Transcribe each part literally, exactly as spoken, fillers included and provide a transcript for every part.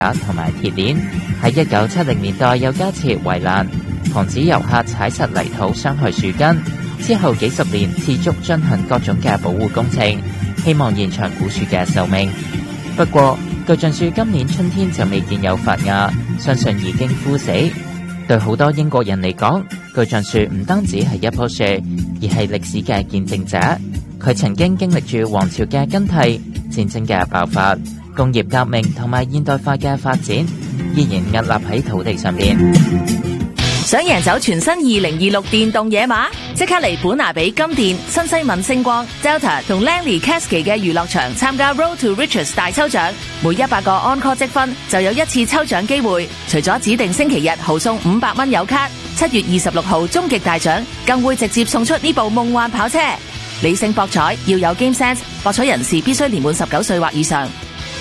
同埋鐵鏈，喺一九七零年代又加設圍欄，防止遊客踩實泥土傷害樹根。之後幾十年持續進行各種嘅保護工程，希望延長古樹嘅壽命。不過巨橡樹今年春天就未見有發芽，相信已經枯死。對好多英國人嚟講，巨橡樹唔單止係一棵樹，而係歷史嘅見證者。佢曾經經歷住王朝嘅更替、戰爭嘅爆發、工業革命同埋現代化嘅發展，依然屹立喺土地上邊。 想贏走全新二零二六電動野馬，即刻嚟本拿比金電、新西敏星光、Delta 同 Langley Cascade 嘅娛樂場參加 Road to Riches 大抽獎，每一百個 on-call 積分就有一次抽獎機會。除咗指定星期日豪送五百蚊有卡，七月二十六號終極大獎更會直接送出呢部夢幻跑車。理性博彩要有 game sense， 博彩人士必須年滿十九歲或以上。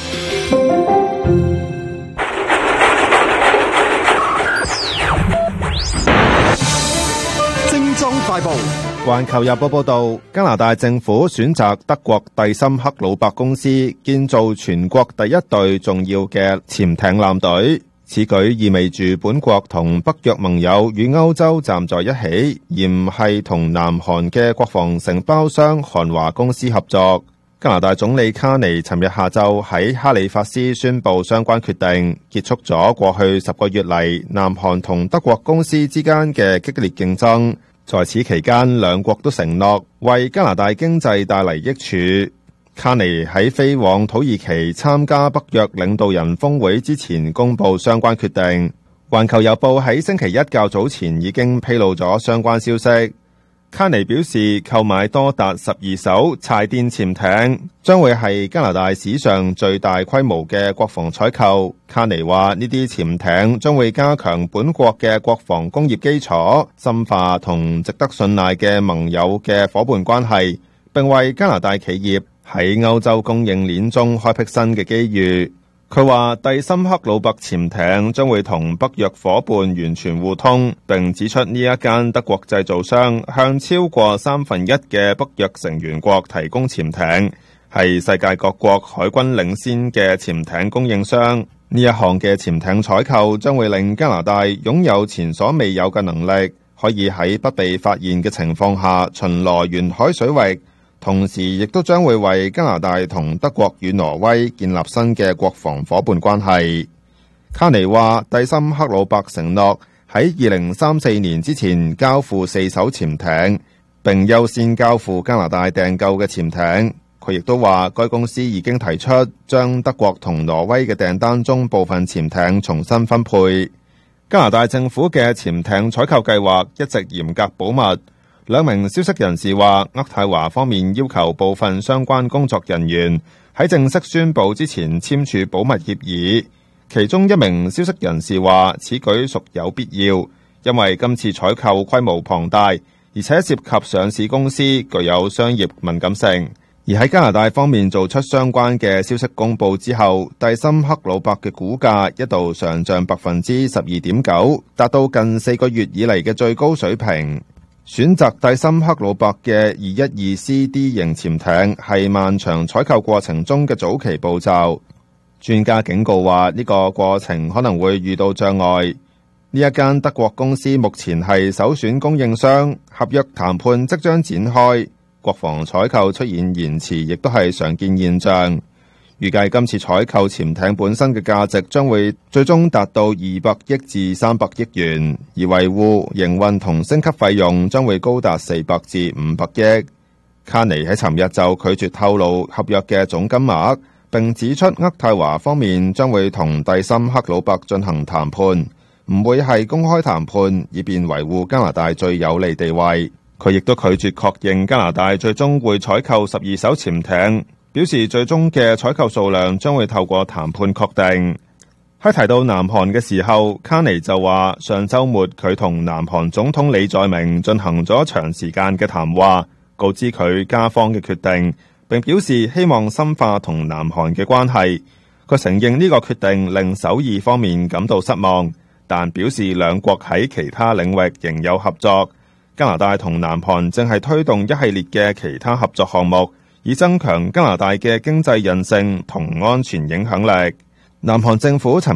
精裝快報。 環球日報報道，加拿大政府選擇德國蒂森克魯伯公司建造全國第一隊重要嘅潛艇艦隊。此舉意味住本國同北約盟友與歐洲站在一起，而唔係同南韓嘅國防承包商韓華公司合作。加拿大總理卡尼尋日下晝喺哈里法斯宣布相關決定，結束咗過去十個月嚟南韓同德國公司之間嘅激烈競爭。在此期間，兩國都承諾為加拿大經濟帶嚟益處。卡尼喺飛往土耳其參加北約領導人峰會之前公布相關決定。環球郵報喺星期一較早前已經披露咗相關消息。卡尼表示，購買多達十二艘柴電潛艇，將會係加拿大史上最大規模嘅國防採購。卡尼話，呢啲潛艇將會加強本國嘅國防工業基礎，深化同值得信賴嘅盟友嘅夥伴關係，並為加拿大企業喺歐洲供應鏈中開闢新嘅機遇。佢話蒂森克魯伯潛艇將會同北約夥伴完全互通，並指出呢一間德國製造商向超過三分一嘅北約成員國提供潛艇，係世界各國海軍領先嘅潛艇供應商。呢一項嘅潛艇採購將會令加拿大擁有前所未有嘅能力，可以喺不被發現嘅情況下巡邏沿海水域。同時亦都將會為加拿大同德國與挪威建立新嘅國防夥伴關係。卡尼話，蒂森克魯伯承諾喺二零三四年之前交付四艘潛艇，並優先交付加拿大訂購嘅潛艇。佢亦都話，該公司已經提出將德國同挪威嘅訂單中部分潛艇重新分配。加拿大政府嘅潛艇採購計劃一直嚴格保密。兩名消息人士話，渥太華方面要求部分相關工作人員喺正式宣佈之前簽署保密協議。其中一名消息人士話，此舉屬有必要，因為今次採購規模龐大，而且涉及上市公司，具有商業敏感性。而喺加拿大方面做出相關嘅消息公佈之後，蒂森克魯伯嘅股價一度上漲百分之十二點九，達到近四個月以嚟嘅最高水平。選擇蒂森克魯伯嘅二一二 C D 型潛艇係漫長採購過程中嘅早期步驟。專家警告話，呢個過程可能會遇到障礙。呢一間德國公司目前係首選供應商，合約談判即將展開，國防採購出現延遲亦都係常見現象。預計今次採購潛艇本身嘅價值將會最終達到二百億至三百億元，而維護、營運同升級費用將會高達四百至五百億。卡尼喺尋日就拒絕透露合約嘅總金額，並指出渥太華方面將會同蒂森克魯伯進行談判，唔會係公開談判，以便維護加拿大最有利地位。佢亦都拒絕確認加拿大最終會採購十二艘潛艇，表示最終嘅採購數量將會透過談判確定。喺提到南韓嘅時候，卡尼就話上週末佢同南韓總統李在明進行咗長時間嘅談話，告知佢加方嘅決定，並表示希望深化同南韓嘅關係。佢承認呢個決定令首爾方面感到失望，但表示兩國喺其他領域仍有合作。加拿大同南韓正係推動一系列嘅其他合作項目，以增強加拿大嘅經濟韌性同安全影響力。南韓政府尋